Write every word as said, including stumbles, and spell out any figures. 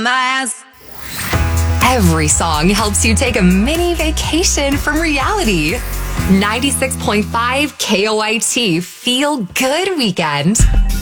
Miles. Every song helps you take a mini vacation from reality. ninety-six point five K O I T Feel Good Weekend.